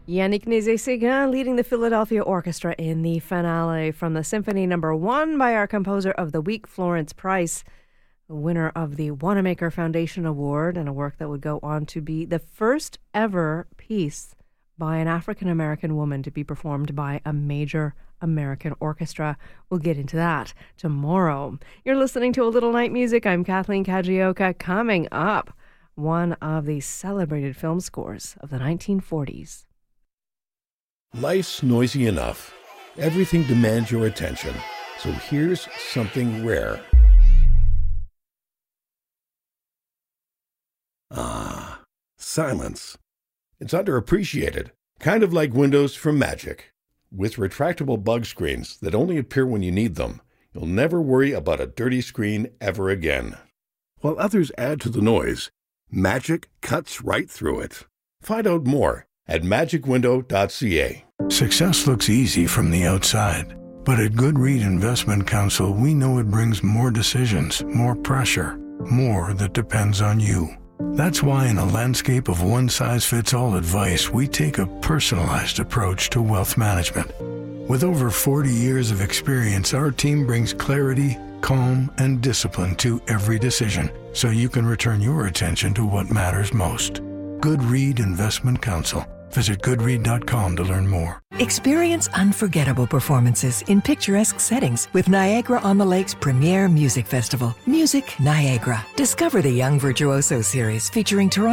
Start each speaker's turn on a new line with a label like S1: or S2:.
S1: Yannick Nézet-Séguin leading the Philadelphia Orchestra in the finale from the Symphony No. 1 by our Composer of the Week, Florence Price, the winner of the Wanamaker Foundation Award, and a work that would go on to be the first ever piece by an African-American woman to be performed by a major American orchestra. We'll get into that tomorrow. You're listening to A Little Night Music. I'm Kathleen Kajioka. Coming up, one of the celebrated film scores of the 1940s.
S2: Life's noisy enough. Everything demands your attention. So here's something rare. Ah, silence. It's underappreciated, kind of like windows from Magic. With retractable bug screens that only appear when you need them, you'll never worry about a dirty screen ever again. While others add to the noise, Magic cuts right through it. Find out more at magicwindow.ca.
S3: Success looks easy from the outside, but at Goodread Investment Counsel, we know it brings more decisions, more pressure, more that depends on you. That's why in a landscape of one-size-fits-all advice, we take a personalized approach to wealth management. With over 40 years of experience, our team brings clarity, calm, and discipline to every decision, so you can return your attention to what matters most. Goodread Investment Counsel. Visit goodread.com to learn more.
S4: Experience unforgettable performances in picturesque settings with Niagara-on-the-Lake's premier music festival, Music Niagara. Discover the Young Virtuoso series featuring Toronto